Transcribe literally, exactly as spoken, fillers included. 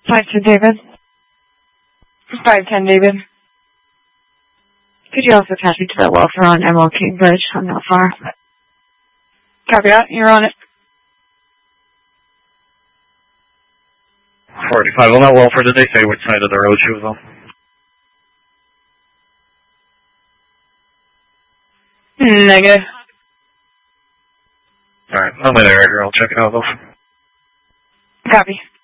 five ten David. five ten David. Could you also pass me to that welfare on Emerald King Bridge? I'm not far. Copy that. You're on it. forty-five on that welfare. Did they say which side of the road she was on? Negative. Alright, I'm with her. I'll check it out though. Copy.